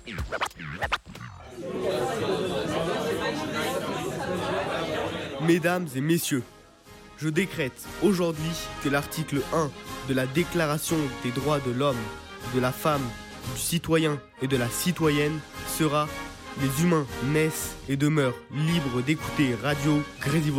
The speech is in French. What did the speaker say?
Mesdames et messieurs, je décrète aujourd'hui que l'article 1 de la Déclaration des droits de l'homme, de la femme, du citoyen et de la citoyenne sera « Les humains naissent et demeurent libres d'écouter Radio Grésivaudan ».